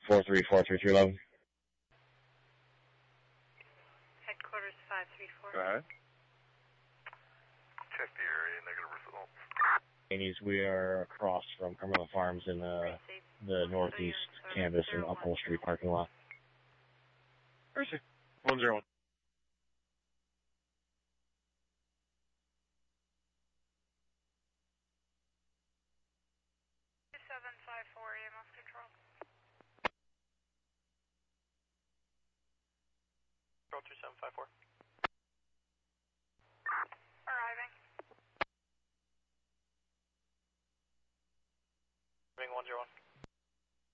434311. Headquarters 534. Go ahead. Check the area, negative results. Ladies, we are across from Cumberland Farms in the northeast campus and upholstery parking lot. Mercy. 101. EMS control. Control 2754. Arriving. Ring 101.